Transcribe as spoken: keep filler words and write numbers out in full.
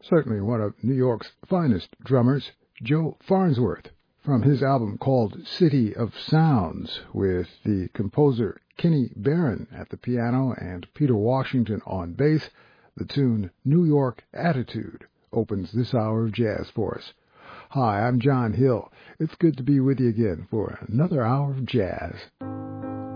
Certainly one of New York's finest drummers, Joe Farnsworth, from his album called City of Sounds, with the composer Kenny Barron at the piano and Peter Washington on bass. The tune New York Attitude opens this hour of jazz for us. Hi, I'm John Hill. It's good to be with you again for another hour of jazz.